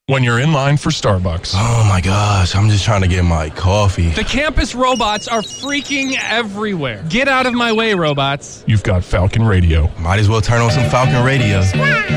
when you're in line for Starbucks. Oh my gosh, I'm just trying to get my coffee. The campus robots are freaking everywhere. Get out of my way, robots. You've got Falcon Radio. Might as well turn on some Falcon Radio.